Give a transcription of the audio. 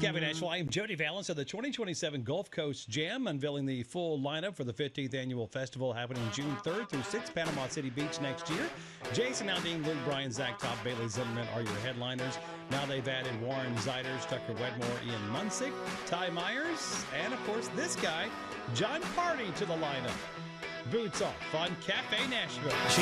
Cafe Nashville, I am Jody Valance of the 2027 Gulf Coast Jam, unveiling the full lineup for the 15th annual festival happening June 3rd through 6th, Panama City Beach next year. Jason Aldean, Luke Bryan, Zach Top, Bailey Zimmerman are your headliners. Now they've added Warren Zeiders, Tucker Wedmore, Ian Munsick, Ty Myers, and of course this guy, John Party, to the lineup. Boots off on Cafe Nashville.